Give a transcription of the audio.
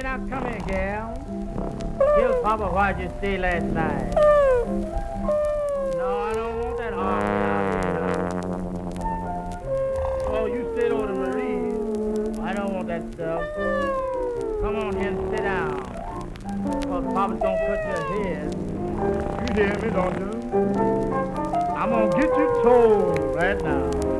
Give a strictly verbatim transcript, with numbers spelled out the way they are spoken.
Then now come here, gal. Tell Papa why'd you stay last night. No, I don't want that army out here. Oh, you stayed over the Marines. I don't want that stuff. Come on here and sit down. Because Papa's gonna cut your head. You hear me, don't you? I'm gonna get you told right now.